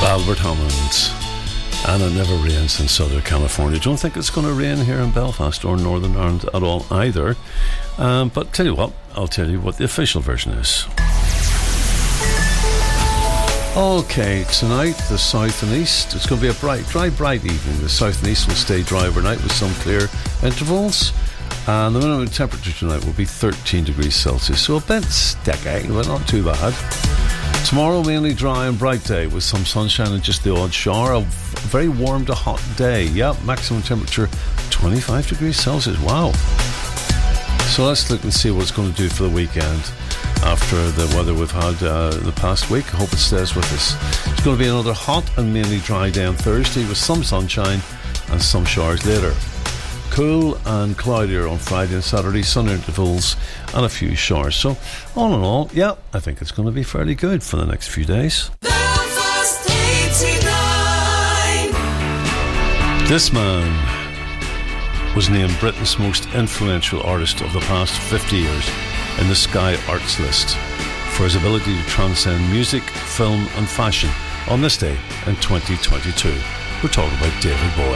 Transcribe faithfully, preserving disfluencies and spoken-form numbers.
Albert Hammond. And it never rains in Southern California. Don't think it's going to rain here in Belfast or Northern Ireland at all either. Um, but tell you what, I'll tell you what the official version is. Okay, tonight the south and east, it's going to be a bright, dry, bright evening. The south and east will stay dry overnight with some clear intervals. And the minimum temperature tonight will be thirteen degrees Celsius. So a bit sticky, but not too bad. Tomorrow, mainly dry and bright day with some sunshine and just the odd shower. A very warm to hot day. Yep, maximum temperature twenty-five degrees Celsius. Wow. So let's look and see what it's going to do for the weekend after the weather we've had uh, the past week. I hope it stays with us. It's going to be another hot and mainly dry day on Thursday with some sunshine and some showers later. Cool and cloudier on Friday and Saturday, sun intervals and a few showers. So all in all, yeah, I think it's going to be fairly good for the next few days. Belfast eighty-nine. This man was named Britain's most influential artist of the past fifty years in the Sky Arts list for his ability to transcend music, film and fashion on this day in twenty twenty-two. We're talking about David Bowie.